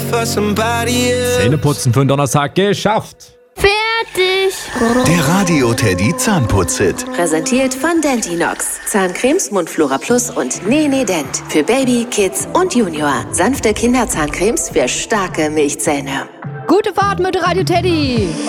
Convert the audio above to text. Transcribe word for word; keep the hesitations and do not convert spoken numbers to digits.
for somebody else. Zähneputzen für den Donnerstag geschafft. Fertig. Der Radio Teddy Zahnputz-Hit. Präsentiert von Dentinox. Zahncremes, Mundflora Plus und Nene Dent. Für Baby, Kids und Junior. Sanfte Kinderzahncremes für starke Milchzähne. Gute Fahrt mit Radio Teddy.